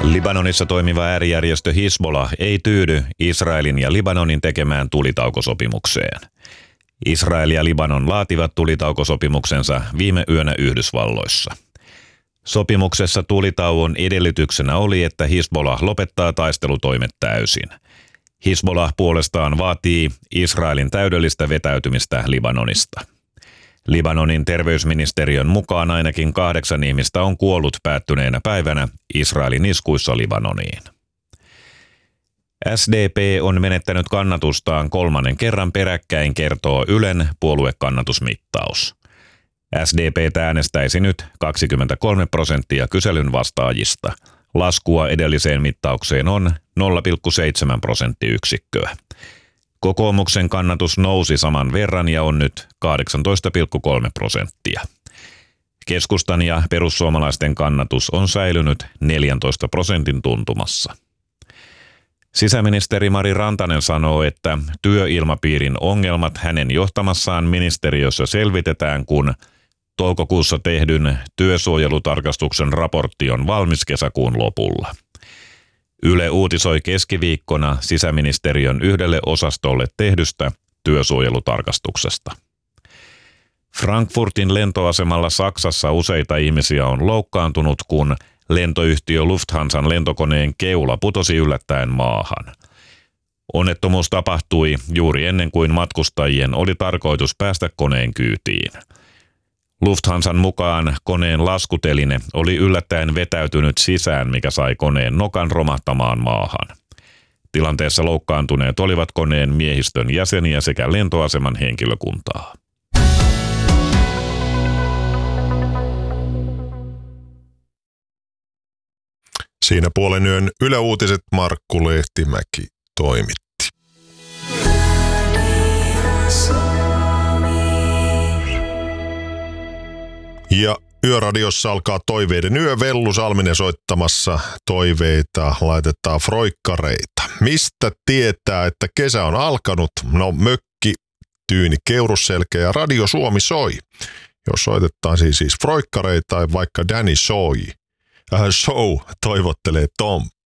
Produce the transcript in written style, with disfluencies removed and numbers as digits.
Libanonissa toimiva äärijärjestö Hizbollah ei tyydy Israelin ja Libanonin tekemään tulitaukosopimukseen. Israel ja Libanon laativat tulitaukosopimuksensa viime yönä Yhdysvalloissa. Sopimuksessa tulitauon edellytyksenä oli, että Hizbollah lopettaa taistelutoimet täysin. Hizbollah puolestaan vaatii Israelin täydellistä vetäytymistä Libanonista. Libanonin terveysministeriön mukaan ainakin 8 ihmistä on kuollut päättyneenä päivänä Israelin iskuissa Libanoniin. SDP on menettänyt kannatustaan 3. kerran peräkkäin, kertoo Ylen puoluekannatusmittaus. SDP äänestäisi nyt 23% kyselyn vastaajista. Laskua edelliseen mittaukseen on 0,7 prosenttiyksikköä. Kokoomuksen kannatus nousi saman verran ja on nyt 18,3%. Keskustan ja perussuomalaisten kannatus on säilynyt 14% tuntumassa. Sisäministeri Mari Rantanen sanoo, että työilmapiirin ongelmat hänen johtamassaan ministeriössä selvitetään, kun toukokuussa tehdyn työsuojelutarkastuksen raportti on valmis kesäkuun lopulla. Yle uutisoi keskiviikkona sisäministeriön yhdelle osastolle tehdystä työsuojelutarkastuksesta. Frankfurtin lentoasemalla Saksassa useita ihmisiä on loukkaantunut, kun lentoyhtiö Lufthansan lentokoneen keula putosi yllättäen maahan. Onnettomuus tapahtui juuri ennen kuin matkustajien oli tarkoitus päästä koneen kyytiin. Lufthansan mukaan koneen laskuteline oli yllättäen vetäytynyt sisään, mikä sai koneen nokan romahtamaan maahan. Tilanteessa loukkaantuneet olivat koneen miehistön jäseniä sekä lentoaseman henkilökuntaa. Siinä puolen yön Yle Uutiset Markku Lehtimäki toimitti. Ja Yöradiossa alkaa toiveiden yö. Vellu Salminen soittamassa toiveita, laitetaan froikkareita. Mistä tietää, että kesä on alkanut? No mökki, Tyyni Keurusselkä ja Radio Suomi soi. Jos soitetaan siis froikkareita tai vaikka Danny Show toivottelee Tom.